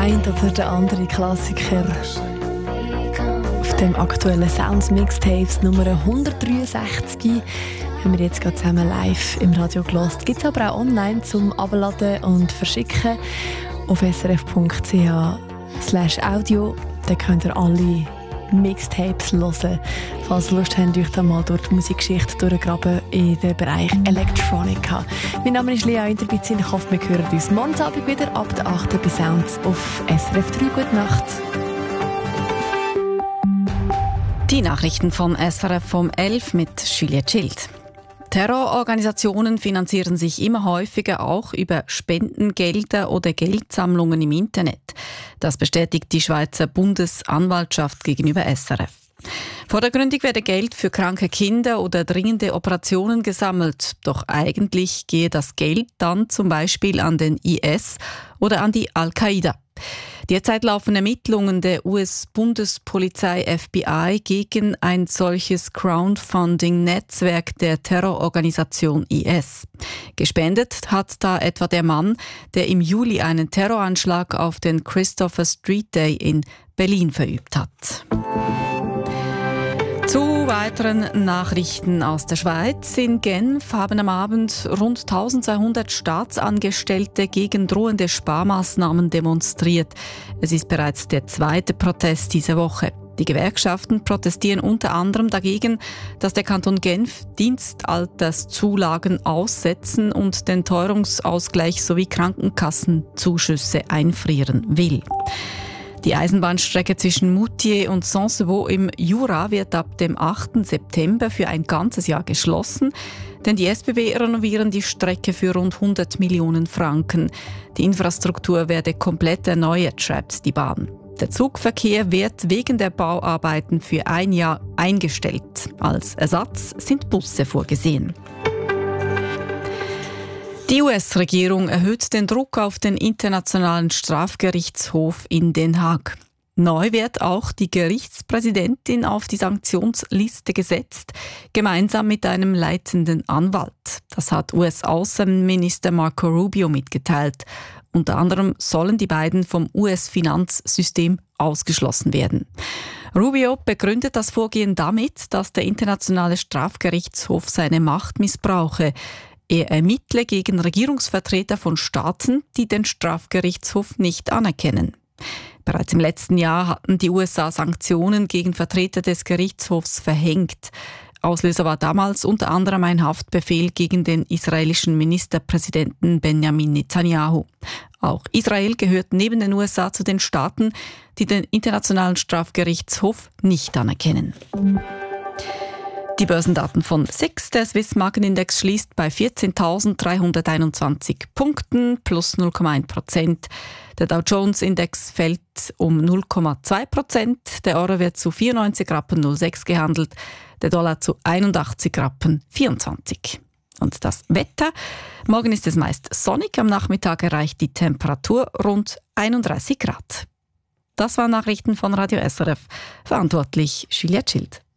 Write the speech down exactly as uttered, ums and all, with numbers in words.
ein oder der andere Klassiker auf dem aktuellen Sounds Mixtapes Nummer hundertdreiundsechzig haben wir jetzt gerade zusammen live im Radio gehört. Gibt es aber auch online zum Abladen und Verschicken auf s r f punkt c h slash audio. Da könnt ihr alle Mixtapes hören, falls ihr Lust habt, euch da mal durch die Musikgeschichte durchgraben in den Bereich Electronica. Mein Name ist Lea Interbizin. Ich hoffe, wir hören uns morgen Abend wieder ab der achten bei Sounds auf S R F drei. Gute Nacht. Die Nachrichten von S R F um elf mit Juliette Schild. Terrororganisationen finanzieren sich immer häufiger auch über Spendengelder oder Geldsammlungen im Internet. Das bestätigt die Schweizer Bundesanwaltschaft gegenüber S R F. Vordergründig werde Geld für kranke Kinder oder dringende Operationen gesammelt. Doch eigentlich gehe das Geld dann zum Beispiel an den I S oder an die Al-Qaida. Derzeit laufen Ermittlungen der U S-Bundespolizei F B I gegen ein solches Crowdfunding-Netzwerk der Terrororganisation I S. Gespendet hat da etwa der Mann, der im Juli einen Terroranschlag auf den Christopher Street Day in Berlin verübt hat. Zu weiteren Nachrichten aus der Schweiz. In Genf haben am Abend rund eintausendzweihundert Staatsangestellte gegen drohende Sparmaßnahmen demonstriert. Es ist bereits der zweite Protest diese Woche. Die Gewerkschaften protestieren unter anderem dagegen, dass der Kanton Genf Dienstalterszulagen aussetzen und den Teuerungsausgleich sowie Krankenkassenzuschüsse einfrieren will. Die Eisenbahnstrecke zwischen Moutier und Saint-Sebaud im Jura wird ab dem achten September für ein ganzes Jahr geschlossen, denn die S B B renovieren die Strecke für rund hundert Millionen Franken. Die Infrastruktur werde komplett erneuert, schreibt die Bahn. Der Zugverkehr wird wegen der Bauarbeiten für ein Jahr eingestellt. Als Ersatz sind Busse vorgesehen. Die U S-Regierung erhöht den Druck auf den Internationalen Strafgerichtshof in Den Haag. Neu wird auch die Gerichtspräsidentin auf die Sanktionsliste gesetzt, gemeinsam mit einem leitenden Anwalt. Das hat U S-Außenminister Marco Rubio mitgeteilt. Unter anderem sollen die beiden vom U S-Finanzsystem ausgeschlossen werden. Rubio begründet das Vorgehen damit, dass der Internationale Strafgerichtshof seine Macht missbrauche. Er ermittle gegen Regierungsvertreter von Staaten, die den Strafgerichtshof nicht anerkennen. Bereits im letzten Jahr hatten die U S A Sanktionen gegen Vertreter des Gerichtshofs verhängt. Auslöser war damals unter anderem ein Haftbefehl gegen den israelischen Ministerpräsidenten Benjamin Netanyahu. Auch Israel gehört neben den U S A zu den Staaten, die den Internationalen Strafgerichtshof nicht anerkennen. Die Börsendaten von S I X, der Swiss Markenindex, schließt bei vierzehntausenddreihunderteinundzwanzig Punkten, plus null Komma eins Prozent. Der Dow Jones Index fällt um null Komma zwei Prozent. Der Euro wird zu vierundneunzig Rappen null sechs gehandelt, der Dollar zu einundachtzig Rappen vierundzwanzig. Und das Wetter? Morgen ist es meist sonnig, am Nachmittag erreicht die Temperatur rund einunddreißig Grad. Das waren Nachrichten von Radio S R F. Verantwortlich Juliette Schild.